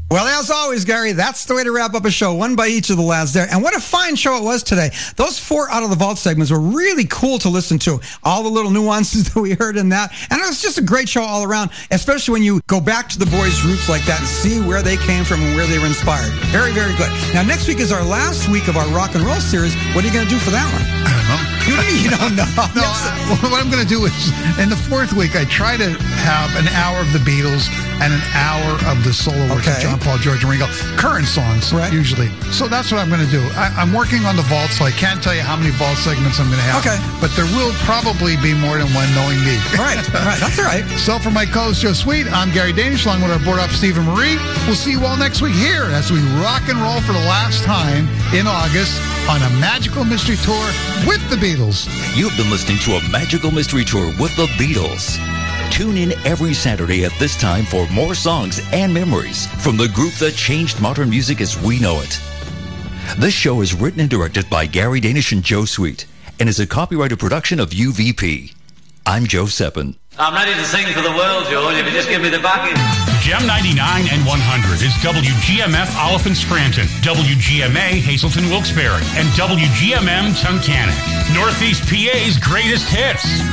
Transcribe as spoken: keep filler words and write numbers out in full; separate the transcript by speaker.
Speaker 1: Well, as always, Gary, that's the way to wrap up a show, one by each of the lads there. And what a fine show it was today. Those four Out of the Vault segments were really cool to listen to. All the little nuances that we heard in that. And it was just a great show all around, especially when you go back to the boys' roots like that and see where they came from and where they were inspired. Very, very good. Now, next week is our last week of our rock and roll series. What are you going to do for that one?
Speaker 2: I don't know.
Speaker 1: You, you don't know.
Speaker 2: No, I, what I'm going to do is, in the fourth week, I try to have an hour of the Beatles and an hour of the solo work
Speaker 1: Okay.
Speaker 2: of John Paul, George, and Ringo. Current songs,
Speaker 1: Right.
Speaker 2: usually. So that's what I'm going to do. I, I'm working on the vault, so I can't tell you how many vault segments I'm going to have.
Speaker 1: Okay.
Speaker 2: But there will probably be more than one, knowing me.
Speaker 1: All right, all right. That's all right.
Speaker 2: So for my co-host, Joe Sweet, I'm Gary Danish, along with our board op, Stephen Marie. We'll see you all next week here as we rock and roll for the last time in August on a magical mystery tour with the Beatles.
Speaker 3: You've been listening to a magical mystery tour with the Beatles. Tune in every Saturday at this time for more songs and memories from the group that changed modern music as we know it. This show is written and directed by Gary Danish and Joe Sweet and is a copyrighted production of U V P. I'm Joe Seppin.
Speaker 4: I'm ready to sing for the world, George, if you just give me the backing.
Speaker 5: Gem ninety-nine and one hundred is W G M F Oliphant Scranton, W G M A Hazleton Wilkes-Barre, and W G M M Tunkhannock. Northeast P A's greatest hits.